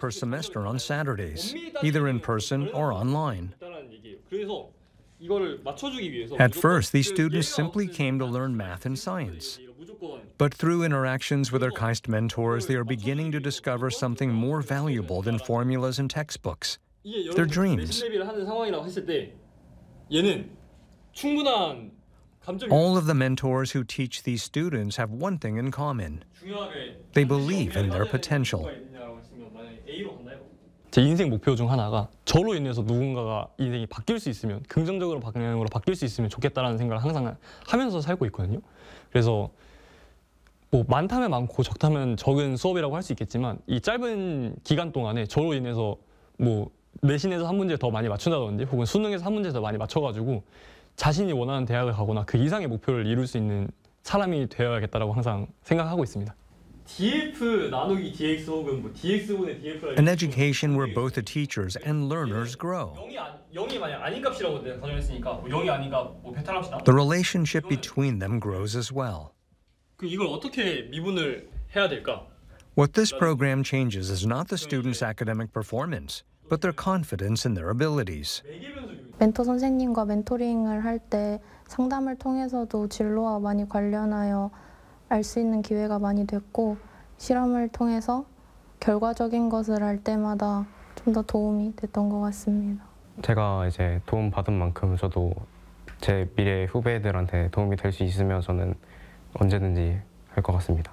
per semester on Saturdays, either in person or online. At first, these students simply came to learn math and science. But through interactions with their KAIST mentors, they are beginning to discover something more valuable than formulas and textbooks: their dreams. All of the mentors who teach these students have one thing in common. They believe in their potential. 제 인생 목표 중 하나가 저로 인해서 누군가가 인생이 바뀔 수 있으면, 긍정적으로 방향으로 바뀔 수 있으면 좋겠다라는 생각을 항상 하면서 살고 있거든요. 그래서 뭐 많다면 많고 적다면 적은 수업이라고 할 수 있겠지만 이 짧은 기간 동안에 저로 인해서 뭐 내신에서 한 문제 더 많이 맞춘다든지 혹은 수능에서 한 문제 더 많이 맞춰가지고 자신이 원하는 대학을 가거나 그 이상의 목표를 이룰 수 있는 사람이 되어야겠다라고 항상 생각하고 있습니다. DF 나누기 DX 혹은 뭐 DX분의 DF를 An education where both the teachers and learners grow. 0이 만약 아닌 값이라고 내가 가정했으니까 0이 아닌 값 뭐 베타랍시다. The relationship between them grows as well. 그 이걸 어떻게 미분을 해야 될까? What this program changes is not the students' academic performance, but their confidence in their abilities. 멘토 선생님과 멘토링을 할 때 상담을 통해서도 진로와 많이 관련하여 알 수 있는 기회가 많이 됐고, 실험을 통해서 결과적인 것을 할 때마다 좀 더 도움이 됐던 것 같습니다. 제가 이제 도움 받은 만큼 저도 제 미래 후배들한테 도움이 될 수 있으면 저는 언제든지 할 것 같습니다.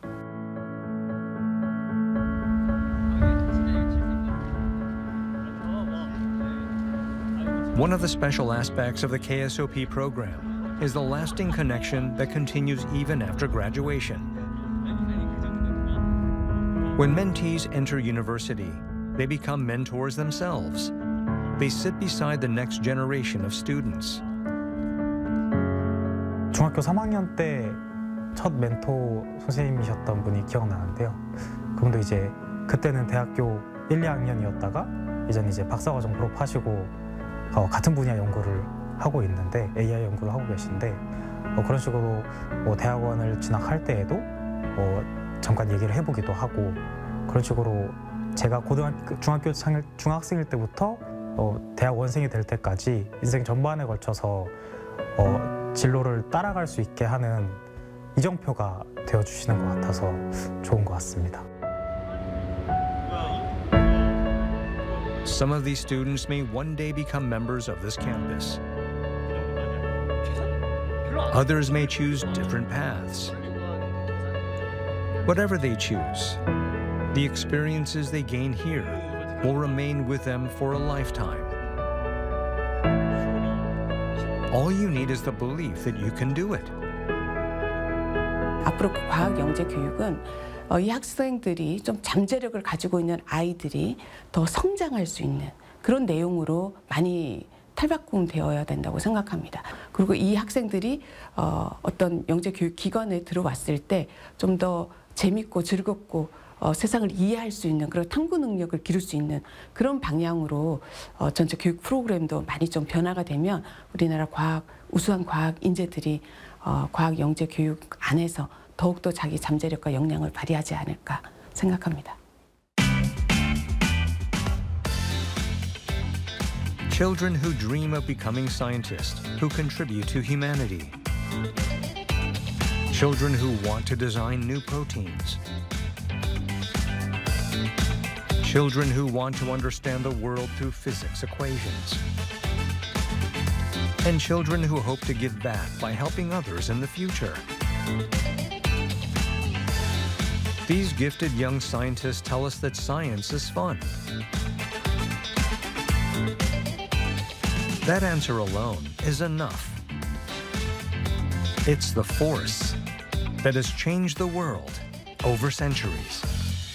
One of the special aspects of the KSOP program is the lasting connection that continues even after graduation. When mentees enter university, they become mentors themselves. They sit beside the next generation of students. 중학교 3학년 때 첫 멘토 선생님이셨던 분이 기억나는데요. 그분도 이제 그때는 대학교 1, 2학년이었다가 이제는 이제 박사과정 졸업하시고 같은 분야 연구를 하고 있는데 AI 연구를 하고 계신데 그런 식으로 뭐 대학원을 진학할 때에도 잠깐 얘기를 해보기도 하고 그런 식으로 제가 중학생일 때부터 대학원생이 될 때까지 인생 전반에 걸쳐서 진로를 따라갈 수 있게 하는 이정표가 되어주시는 것 같아서 좋은 것 같습니다. Some of these students may one day become members of this campus. Others may choose different paths. Whatever they choose, the experiences they gain here will remain with them for a lifetime. All you need is the belief that you can do it. 앞으로 과학 영재 교육은 이 학생들이 좀 잠재력을 가지고 있는 아이들이 더 성장할 수 있는 그런 내용으로 많이 탈바꿈되어야 된다고 생각합니다. 그리고 이 학생들이 어떤 영재 교육 기관에 들어왔을 때 좀 더 재밌고 즐겁고 세상을 이해할 수 있는 그런 탐구 능력을 기를 수 있는 그런 방향으로 전체 교육 프로그램도 많이 좀 변화가 되면 우리나라 우수한 과학 인재들이 과학 영재 교육 안에서 더욱더 자기 잠재력과 역량을 발휘하지 않을까 생각합니다. Children who dream of becoming scientists who contribute to humanity. Children who want to design new proteins. Children who want to understand the world through physics equations. And children who hope to give back by helping others in the future. These gifted young scientists tell us that science is fun. That answer alone is enough. It's the force that has changed the world over centuries.